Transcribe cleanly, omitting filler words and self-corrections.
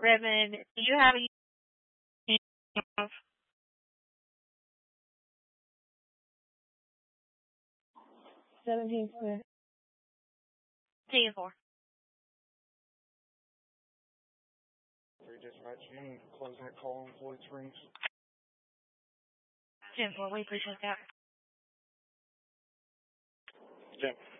Redmond, do you have a 17-4. 10-4? Dispatch, you need to close that call on Floyd Springs. 10-4, we appreciate that. 10.